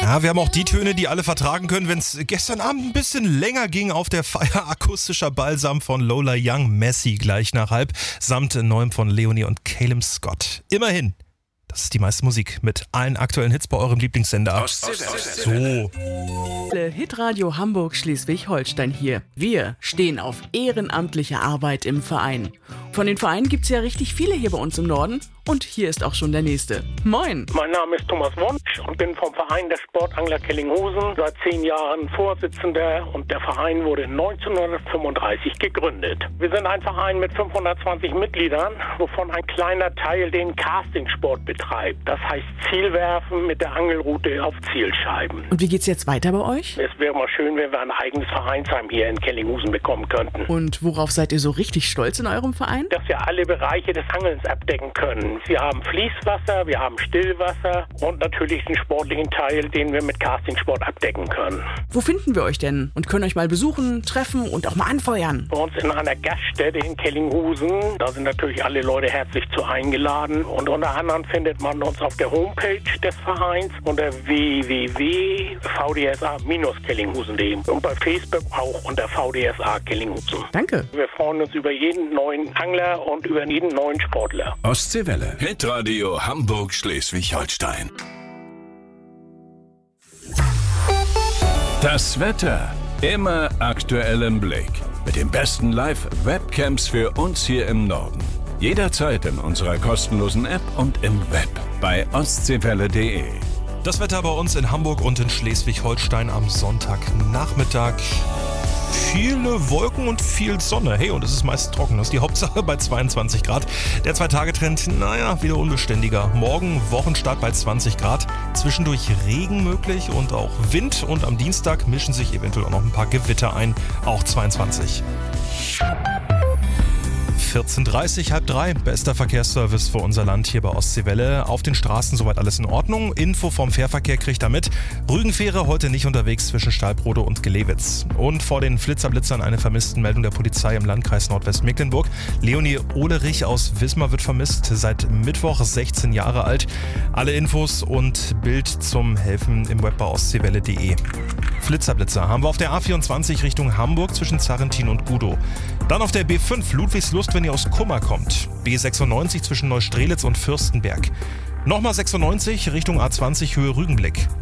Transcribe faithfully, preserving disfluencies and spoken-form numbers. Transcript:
Ja, wir haben auch die Töne, die alle vertragen können, wenn es gestern Abend ein bisschen länger ging auf der Feier. Akustischer Balsam von Lola Young, Messi gleich nach halb, samt neuem von Leonie und Caleb Scott. Immerhin, das ist die meiste Musik mit allen aktuellen Hits bei eurem Lieblingssender. So. Hitradio Hamburg Schleswig-Holstein hier. Wir stehen auf ehrenamtliche Arbeit im Verein. Von den Vereinen gibt's ja richtig viele hier bei uns im Norden. Und hier ist auch schon der nächste. Moin! Mein Name ist Thomas Wunsch und bin vom Verein der Sportangler Kellinghusen seit zehn Jahren Vorsitzender, und der Verein wurde neunzehnhundertfünfunddreißig gegründet. Wir sind ein Verein mit fünfhundertzwanzig Mitgliedern, wovon ein kleiner Teil den Castingsport betreibt. Das heißt Zielwerfen mit der Angelrute auf Zielscheiben. Und wie geht's jetzt weiter bei euch? Es wäre mal schön, wenn wir ein eigenes Vereinsheim hier in Kellinghusen bekommen könnten. Und worauf seid ihr so richtig stolz in eurem Verein? Dass wir alle Bereiche des Angelns abdecken können. Wir haben Fließwasser, wir haben Stillwasser und natürlich den sportlichen Teil, den wir mit Castingsport abdecken können. Wo finden wir euch denn und können euch mal besuchen, treffen und auch mal anfeuern? Bei uns in einer Gaststätte in Kellinghusen. Da sind natürlich alle Leute herzlich zu eingeladen. Und unter anderem findet man uns auf der Homepage des Vereins unter w w w punkt v d s a bindestrich kellinghusen punkt d e und bei Facebook auch unter V D S A Kellinghusen. Danke. Wir freuen uns über jeden neuen Angler und über jeden neuen Sportler. Ostseewelle. Hitradio Hamburg Schleswig-Holstein. Das Wetter. Immer aktuell im Blick. Mit den besten Live-Webcams für uns hier im Norden. Jederzeit in unserer kostenlosen App und im Web bei ostseewelle punkt d e. Das Wetter bei uns in Hamburg und in Schleswig-Holstein am Sonntagnachmittag. Viele Wolken und viel Sonne. Hey, und es ist meist trocken. Das ist die Hauptsache bei zweiundzwanzig Grad. Der Zwei-Tage-Trend, naja, wieder unbeständiger. Morgen Wochenstart bei zwanzig Grad. Zwischendurch Regen möglich und auch Wind. Und am Dienstag mischen sich eventuell auch noch ein paar Gewitter ein. Auch zweiundzwanzig. vierzehn Uhr dreißig, halb drei, bester Verkehrsservice für unser Land hier bei Ostseewelle. Auf den Straßen soweit alles in Ordnung. Info vom Fährverkehr kriegt er mit. Rügenfähre heute nicht unterwegs zwischen Stalbrode und Gelewitz. Und vor den Flitzerblitzern eine Vermisstenmeldung der Polizei im Landkreis Nordwestmecklenburg. Leonie Ohlerich aus Wismar wird vermisst, seit Mittwoch sechzehn Jahre alt. Alle Infos und Bild zum Helfen im Web bei ostseewelle punkt d e. Flitzerblitzer haben wir auf der A vierundzwanzig Richtung Hamburg zwischen Zarrentin und Gudow. Dann auf der B fünf Ludwigslust, wenn ihr aus Kummer kommt. B sechsundneunzig zwischen Neustrelitz und Fürstenberg. Nochmal sechsundneunzig Richtung A zwanzig Höhe Rügenblick.